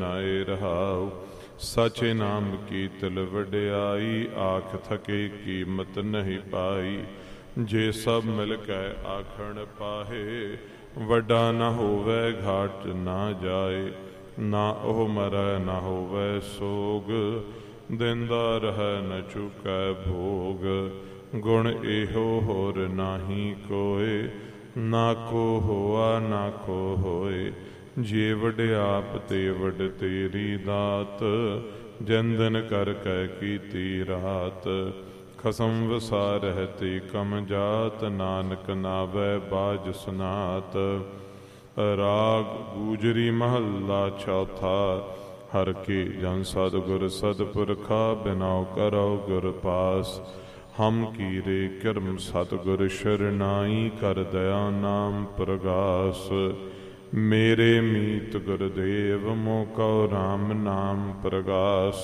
ਨਾਏ ਰਹਾਉ। ਸਚੇ ਨਾਮ ਕੀ ਤਿਲ ਵਡਿਆਈ, ਆਖ ਥਕੇ ਕੀਮਤ ਨਹੀਂ ਪਾਈ। ਜੇ ਸਭ ਮਿਲ ਕੇ ਆਖਣ ਪਾਹੇ, ਵੱਡਾ ਨਾ ਹੋਵੇ ਘਾਟ ਨਾ ਜਾਏ। ਨਾ ਉਹ ਮਰੈ ਨਾ ਹੋਵੇ ਸੋਗ, ਦਿੰਦਾ ਰਹਿ ਨ ਚੁਕੈ ਭੋਗ। ਗੁਣ ਇਹੋ ਹੋਰ ਨਾਹੀ ਕੋਇ, ਨਾ ਕੋ ਹੋਆ ਨਾ ਕੋ ਹੋਏ। ਜੇ ਵਡਿਆਪ ਤੇ ਵਡ ਤੇਰੀ ਦਾਤ, ਜੰਦਨ ਕਰ ਕੈ ਕੀਤੀ ਰਾਤ। ਖਸਮ ਵਸਾਰਹਿ ਤੇ ਕਮ ਜਾਤ, ਨਾਨਕ ਨਾਵੈ ਬਾਜ ਸੁਨਾਤ। ਰਾਗ ਗੂਜਰੀ ਮਹੱਲਾ ਚੌਥਾ। ਹਰ ਕੇ ਜਨ ਸਤਿਗੁਰ ਸਤਿਪੁਰਖਾ, ਬਿਨਉ ਕਰਉ ਗੁਰ ਪਾਸ। ਹਮ ਕੀਰੇ ਕਰਮ ਸਤਿਗੁਰ ਸ਼ਰਨਾਈ, ਕਰ ਦਇਆ ਨਾਮ ਪ੍ਰਗਾਸ। ਮੇਰੇ ਮੀਤ ਗੁਰਦੇਵ, ਮੋਹ ਕਉ ਰਾਮ ਨਾਮ ਪ੍ਰਗਾਸ।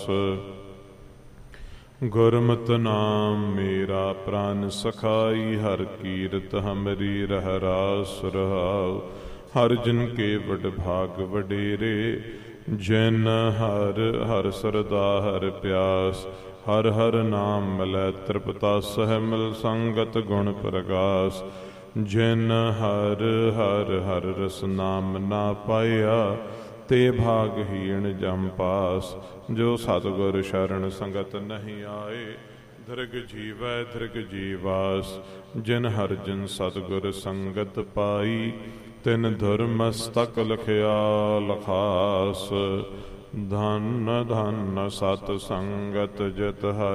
ਗੁਰਮਤਿ ਨਾਮ ਮੇਰਾ ਪ੍ਰਾਨ ਸਖਾਈ, ਹਰ ਕੀਰਤ ਹਮਰੀ ਰਹਿ ਰਾਸ ਰਹਾਉ। ਹਰ ਜਨ ਕੇ ਵਡ ਭਾਗ ਵਡੇਰੇ, ਜਿਨ ਹਰ ਹਰ ਸਰਦਾ ਹਰ ਪਿਆਸ। ਹਰ ਹਰ ਨਾਮ ਮਿਲੈ ਤ੍ਰਿਪਤਾ, ਸਹਿ ਮਿਲ ਸੰਗਤ ਗੁਣ ਪ੍ਰਗਾਸ। ਜਿਨ ਹਰ ਹਰ ਹਰ ਰਸ ਨਾਮ ਨਾ ਪਾਇਆ, ਤੇ ਭਾਗਹੀਣ ਜਮ ਪਾਸ। ਜੋ ਸਤਿਗੁਰ ਸ਼ਰਨ ਸੰਗਤ ਨਹੀਂ ਆਏ, ਦ੍ਰਿਗ ਜੀਵੈ ਦ੍ਰਿਗ ਜੀਵਾਸ। ਜਿਨ ਹਰ ਜਨ ਸਤਿਗੁਰ ਸੰਗਤ ਪਾਈ, ਤਿਨ ਧੁਰ ਮਸਤਕ ਲਖਿਆ ਲਖਾਸ। ਧਨ ਧਨ ਸਤ ਸੰਗਤ ਜਿਤ ਹਰਿ